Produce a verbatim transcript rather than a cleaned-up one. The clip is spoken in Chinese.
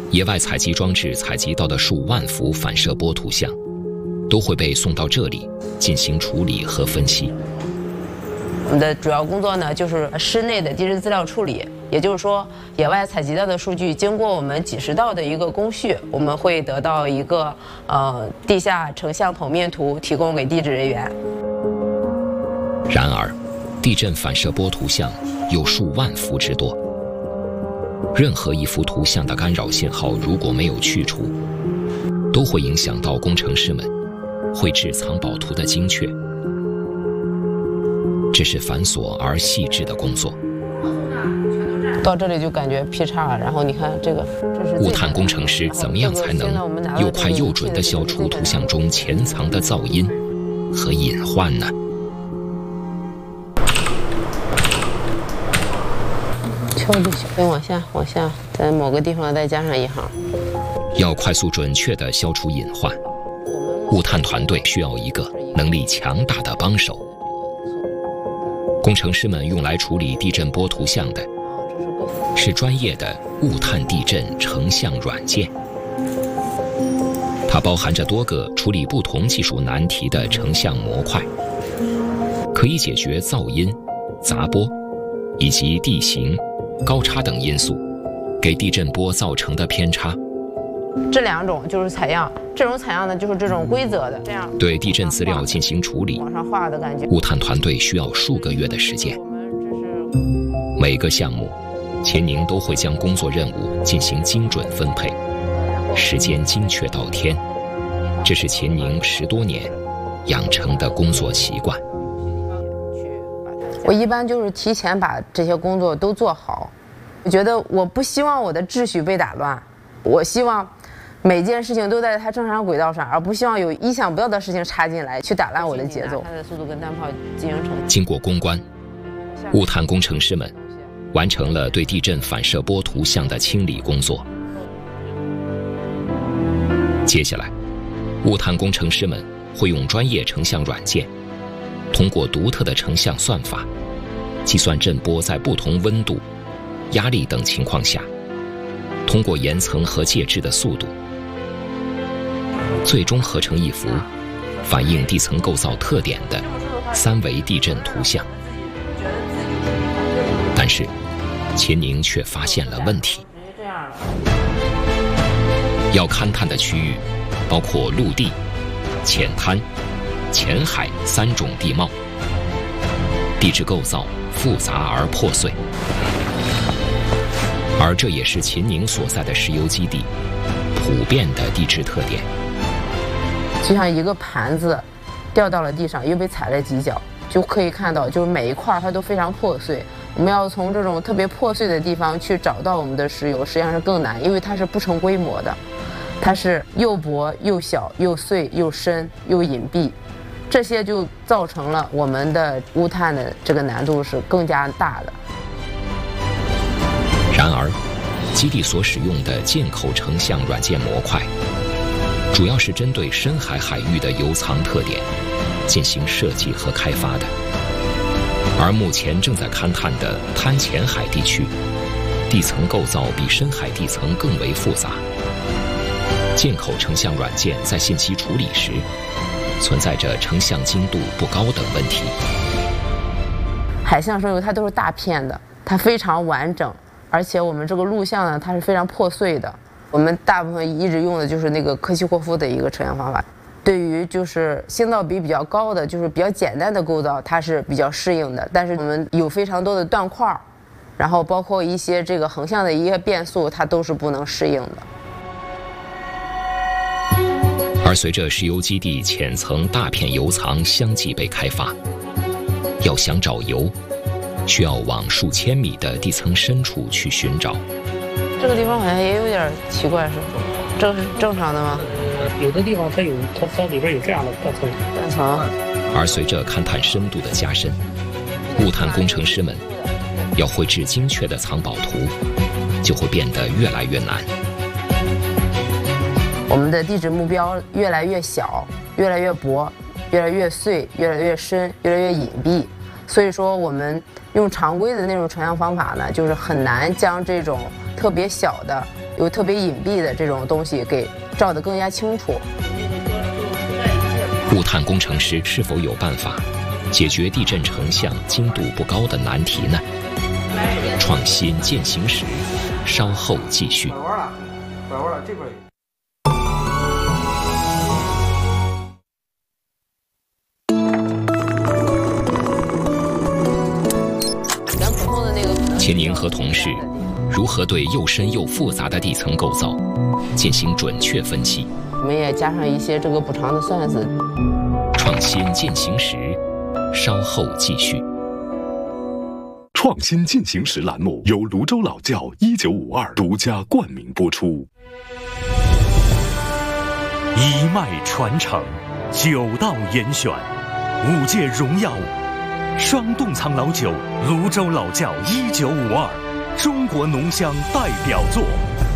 野外采集装置采集到的数万幅反射波图像，都会被送到这里进行处理和分析。 我们的主要工作呢，就是室内的地质资料处理，也就是说，野外采集到的数据，经过我们几十道的一个工序，我们会得到一个呃地下成像剖面图，提供给地质人员。 然而，地震反射波图像有数万幅之多，任何一幅图像的干扰信号如果没有去除，都会影响到工程师们绘制藏宝图的精确。这是繁琐而细致的工作。 到这里就感觉劈叉了，然后你看这个，这是物探工程师怎么样才能又快又准地消除图像中潜藏的噪音和隐患呢？ 敲就行，再往下，往下，在某个地方再加上一行。 要快速准确地消除隐患，物探团队需要一个能力强大的帮手。工程师们用来处理地震波图像的是专业的物探地震成像软件，它包含着多个处理不同技术难题的成像模块，可以解决噪音、杂波以及地形、高差等因素给地震波造成的偏差。 这两种就是采样，这种采样呢就是这种规则的，这样对地震资料进行处理。 往上画的感觉。 物探团队需要数个月的时间。每个项目，钱宁都会将工作任务进行精准分配，时间精确到天。这是钱宁十多年养成的工作习惯。 我一般就是提前把这些工作都做好。我觉得我不希望我的秩序被打乱，我希望每件事情都在它正常轨道上，而不希望有意想不到的事情插进来，去打乱我的节奏。它的速度跟弹炮进行成。 经过攻关，物探工程师们完成了对地震反射波图像的清理工作。接下来，物探工程师们会用专业成像软件，通过独特的成像算法，计算震波在不同温度、压力等情况下，通过岩层和介质的速度，最终合成一幅反映地层构造特点的三维地震图像。但是，钱宁却发现了问题。要勘探的区域包括陆地、浅滩、浅海三种地貌，地质构造复杂而破碎，而这也是钱宁所在的石油基地普遍的地质特点。 就像一个盘子掉到了地上，又被踩了几脚，就可以看到，就是每一块它都非常破碎。我们要从这种特别破碎的地方去找到我们的石油，实际上是更难，因为它是不成规模的，它是又薄又小又碎又深又隐蔽，这些就造成了我们的物探的这个难度是更加大的。 然而，基地所使用的进口成像软件模块，主要是针对深海海域的油藏特点进行设计和开发的。而目前正在勘探的滩浅海地区，地层构造比深海地层更为复杂。进口成像软件在信息处理时，存在着成像精度不高等问题。 海象声油它都是大片的，它非常完整，而且我们这个录像呢，它是非常破碎的。我们大部分一直用的就是那个科西霍夫的一个成像方法。对于就是星噪比比较高的，就是比较简单的构造，它是比较适应的。但是我们有非常多的断块，然后包括一些这个横向的一些变速，它都是不能适应的。 而随着石油基地浅层大片油藏相继被开发，要想找油，需要往数千米的地层深处去寻找。 这个地方好像也有点奇怪，是这是正常的吗？ 有的地方它有，它它里边有这样的断层。 断层。 而随着勘探深度的加深，物探工程师们要绘制精确的藏宝图，就会变得越来越难。 我们的地质目标越来越小，越来越薄，越来越碎，越来越深，越来越隐蔽。所以说，我们用常规的那种成像方法呢，就是很难将这种特别小的、 有特别隐蔽的这种东西给照得更加清楚。 物探工程师是否有办法解决地震成像精度不高的难题呢？创新践行时，稍后继续。 拐弯了，拐弯了，这边有。 秦宁和同事如何对又深又复杂的地层构造进行准确分析？ 我们也加上一些这个补偿的算子。 创新践行时，稍后继续。 创新进行时栏目由泸州老窖一九五二独家冠名播出。 一脉传承，九道严选，五届荣耀，双洞藏老酒，泸州老窖一九五二，中国浓香代表作。